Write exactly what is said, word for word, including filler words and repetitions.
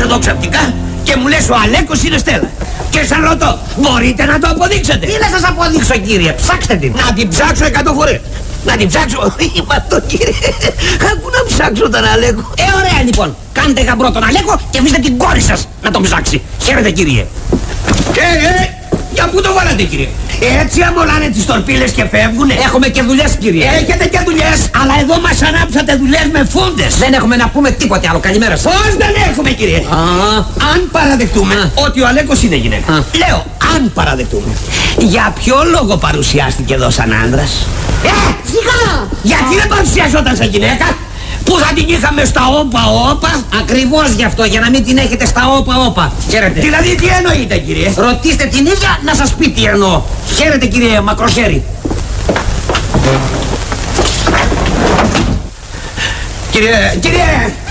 εδώ ξαφνικά και μου λες ο Αλέκος είναι Στέλλα. Και σαν ρωτώ, μπορείτε να το αποδείξετε? Τι να σας αποδείξω, κύριε, ψάξτε την. Να την ψάξω εκατό φορές. Να την ψάξω. Είπα το, κύριε. Άκου να ψάξω τον Αλέκο. Ε, ωραία λοιπόν. Κάντε γαμπρό τον Αλέκο και αφήστε την κόρη σας να τον ψάξει. Χαίρετε, κύριε. Ε, ε, για πού το βάλατε, κύριε? Έτσι αμολάνε τις τορπίλες και φεύγουνε. Έχουμε και δουλειές, κύριε. Έχετε και δουλειές, αλλά εδώ μας ανάψατε δουλειές με φούντες. Δεν έχουμε να πούμε τίποτε άλλο. Καλημέρα σας. Πώς δεν έχουμε, κύριε? Α. Αν παραδεχτούμε Α. ότι ο Αλέκος είναι γυναίκα. Α. Λέω, αν παραδεχτούμε. Για ποιο λόγο παρουσιάστηκε εδώ σαν άντρας? Ε, Σιγά! γιατί δεν παρουσιαζόταν σαν γυναίκα? Που θα την είχαμε στα όπα όπα. Ακριβώς γι' αυτό, για να μην την έχετε στα όπα όπα. Χαίρετε. Δηλαδή τι εννοείτε, κύριε? Ρωτήστε την ίδια να σας πει τι εννοώ. Χαίρετε, κύριε Μακροχέρι. Κύριε, κύριε,